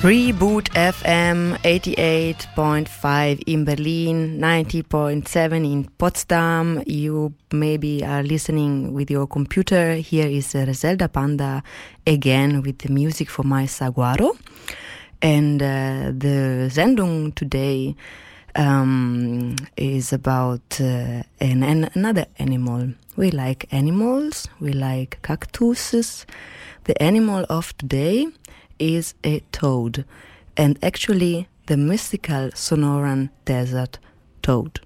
Reboot FM 88.5 in Berlin, 90.7 in Potsdam. You maybe are listening with your computer. Here is Zelda Panda again with the music for my Saguaro. And the Sendung today is about another animal. We like animals, we like cactuses. The animal of today is a toad, and actually the mystical Sonoran desert toad.